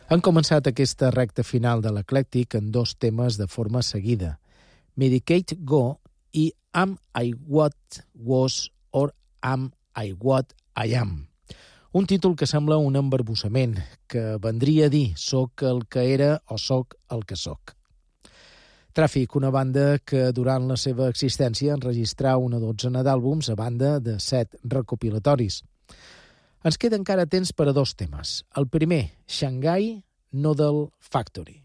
Han començat aquesta recta final de l'Eclèctic en dos temes de forma seguida, Medicate Go i Am I What Was or Am I What I Am. Un títol que sembla un embarbussament, que vendria a dir soc el que era o soc el que soc. Tràfic, una banda que durant la seva existència enregistrà una dotzena d'àlbums a banda de 7 recopilatoris. Ens queda encara temps per a dos temes. El primer, Shanghai Noodle Factory.